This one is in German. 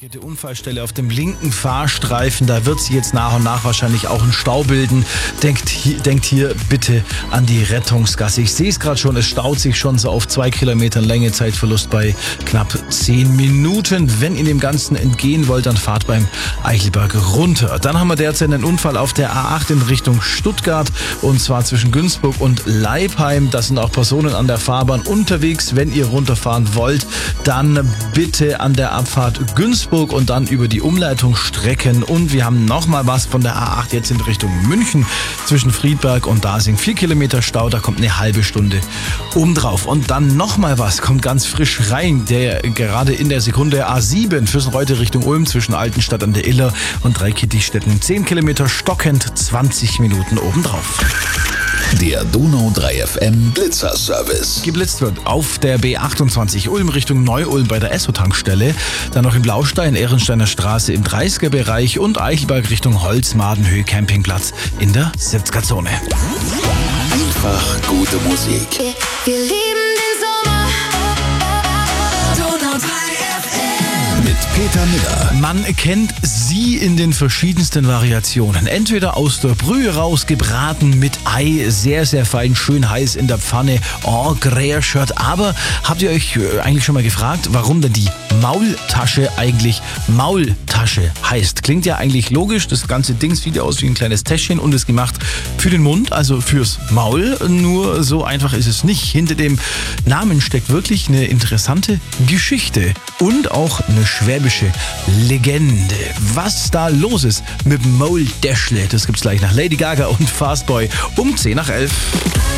Die Unfallstelle auf dem linken Fahrstreifen, da wird sich jetzt nach und nach wahrscheinlich auch ein Stau bilden. Denkt hier bitte an die Rettungsgasse. Ich sehe es gerade schon, es staut sich schon so auf 2 Kilometern Länge, Zeitverlust bei knapp 10 Minuten. Wenn ihr dem Ganzen entgehen wollt, dann fahrt beim Eichelberg runter. Dann haben wir derzeit einen Unfall auf der A8 in Richtung Stuttgart und zwar zwischen Günzburg und Leipheim. Da sind auch Personen an der Fahrbahn unterwegs. Wenn ihr runterfahren wollt, dann bitte an der Abfahrt Günzburg und dann über die Umleitung strecken. Und wir haben nochmal was von der A8 jetzt in Richtung München zwischen Friedberg und Dasing. 4 Kilometer Stau, da kommt eine halbe Stunde obendrauf. Und dann nochmal was, kommt ganz frisch rein, der gerade in der Sekunde A7 Füssen-Reute Richtung Ulm zwischen Altenstadt an der Iller und Dreikittich-Stetten. 10 Kilometer stockend, 20 Minuten obendrauf. Der Donau 3 FM Blitzer-Service. Geblitzt wird auf der B28 Ulm Richtung Neu-Ulm bei der Esso-Tankstelle. Dann noch in Blaustein, Ehrensteiner Straße im 30er-Bereich und Eichelberg Richtung Holz-Madenhöhe Campingplatz in der 70er-Zone. Einfach gute Musik. Wir lieben den Sommer. Donau 3 FM. Mit Peter Miller. Man kennt sie in den verschiedensten Variationen. Entweder aus der Brühe raus, gebraten mit Ei, sehr, sehr fein, schön heiß in der Pfanne. Oh, Gräerschört. Aber habt ihr euch eigentlich schon mal gefragt, warum denn die Maultasche eigentlich Maultasche heißt? Klingt ja eigentlich logisch. Das ganze Ding sieht ja aus wie ein kleines Täschchen und ist gemacht für den Mund, also fürs Maul. Nur so einfach ist es nicht. Hinter dem Namen steckt wirklich eine interessante Geschichte und auch eine schwäbische Legende. Was da los ist mit Maultäschle, das gibt's gleich nach Lady Gaga und Fastboy um 10 nach 11.